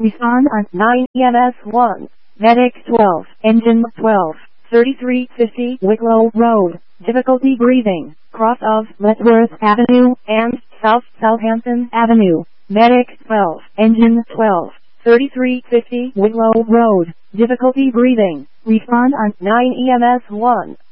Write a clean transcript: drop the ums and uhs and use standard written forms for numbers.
Respond on 9 EMS 1. Medic 12. Engine 12. 3350 Wicklow Road. Difficulty breathing. Cross of Letworth Avenue and South Southampton Avenue. Medic 12. Engine 12. 3350 Wicklow Road. Difficulty breathing. Respond on 9 EMS 1.